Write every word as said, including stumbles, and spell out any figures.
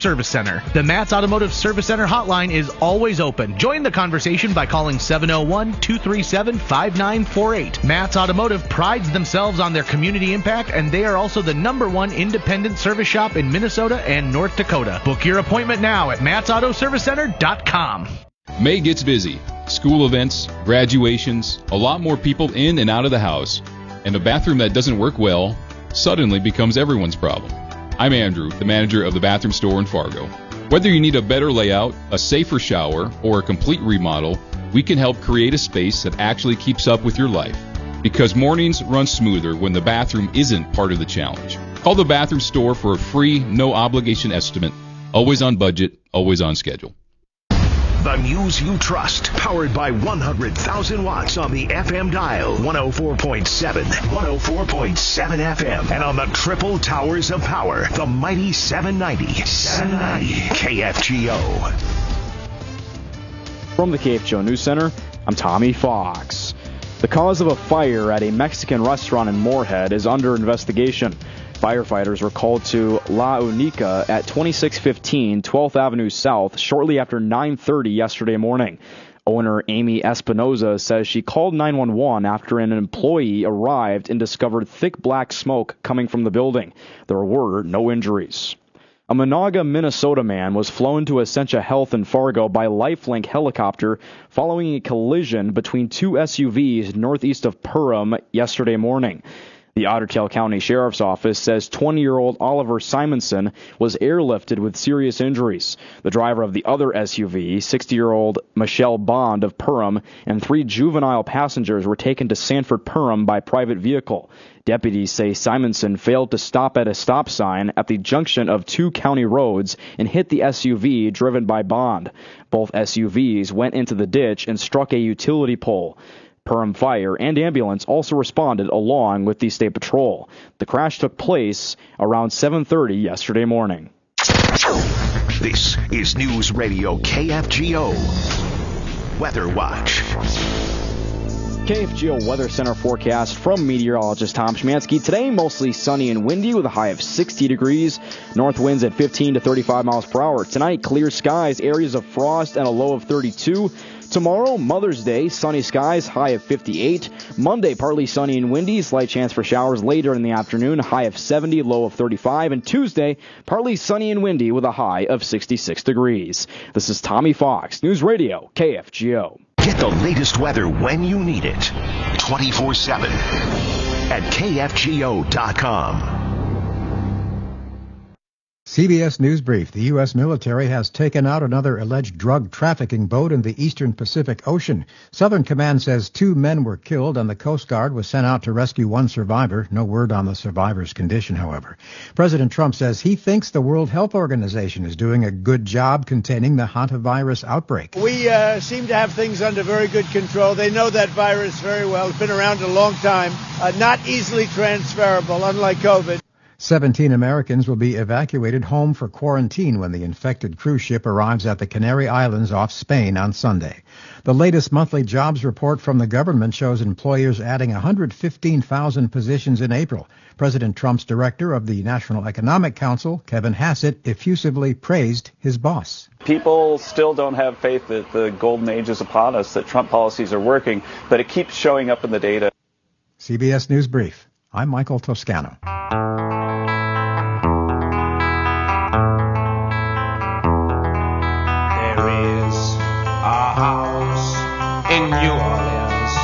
Service Center. The Matt's Automotive Service Center hotline is always open. Join the conversation by calling seven oh one, two three seven, five nine four eight. Matt's Automotive prides themselves on their community impact, and they are also the number one independent service shop in Minnesota and North Dakota. Book your appointment now at matts auto service center dot com. May gets busy. School events, graduations, a lot more people in and out of the house. And a bathroom that doesn't work well suddenly becomes everyone's problem. I'm Andrew, the manager of the bathroom store in Fargo. Whether you need a better layout, a safer shower, or a complete remodel, we can help create a space that actually keeps up with your life. Because mornings run smoother when the bathroom isn't part of the challenge. Call the bathroom store for a free, no-obligation estimate. Always on budget, always on schedule. The news you trust, powered by one hundred thousand watts on the F M dial, one oh four point seven, one oh four point seven F M, and on the triple towers of power, the mighty seven ninety, seven ninety K F G O. From the K F G O News Center, I'm Tommy Fox. The cause of a fire at a Mexican restaurant in Moorhead is under investigation. Firefighters were called to La Unica at twenty-six fifteen twelfth Avenue South shortly after nine thirty yesterday morning. Owner Amy Espinoza says she called nine one one after an employee arrived and discovered thick black smoke coming from the building. There were no injuries. A Monaga, Minnesota man was flown to Essentia Health in Fargo by Lifelink helicopter following a collision between two S U Vs northeast of Perham yesterday morning. The Otter Tail County Sheriff's Office says twenty-year-old Oliver Simonson was airlifted with serious injuries. The driver of the other S U V, sixty-year-old Michelle Bond of Perham, and three juvenile passengers were taken to Sanford Perham by private vehicle. Deputies say Simonson failed to stop at a stop sign at the junction of two county roads and hit the S U V driven by Bond. Both S U Vs went into the ditch and struck a utility pole. Perham Fire and ambulance also responded along with the State Patrol. The crash took place around seven thirty yesterday morning. This is News Radio K F G O Weather Watch. K F G O Weather Center forecast from meteorologist Tom Schmansky. Today, mostly sunny and windy with a high of sixty degrees. North winds at fifteen to thirty-five miles per hour. Tonight, clear skies, areas of frost, and a low of thirty-two. Tomorrow, Mother's Day, sunny skies, high of fifty-eight. Monday, partly sunny and windy, slight chance for showers later in the afternoon, high of seventy, low of thirty-five. And Tuesday, partly sunny and windy with a high of sixty-six degrees. This is Tommy Fox, News Radio, K F G O. Get the latest weather when you need it, twenty-four seven at K F G O dot com. C B S News Brief. The U S military has taken out another alleged drug trafficking boat in the eastern Pacific Ocean. Southern Command says two men were killed and the Coast Guard was sent out to rescue one survivor. No word on the survivor's condition, however. President Trump says he thinks the World Health Organization is doing a good job containing the hantavirus outbreak. We uh, seem to have things under very good control. They know that virus very well. It's been around a long time. Uh, not easily transferable, unlike COVID. Seventeen Americans will be evacuated home for quarantine when the infected cruise ship arrives at the Canary Islands off Spain on Sunday. The latest monthly jobs report from the government shows employers adding one hundred fifteen thousand positions in April. President Trump's director of the National Economic Council, Kevin Hassett, effusively praised his boss. People still don't have faith that the golden age is upon us, that Trump policies are working, but it keeps showing up in the data. C B S News Brief. I'm Michael Toscano. There is a house in New Orleans.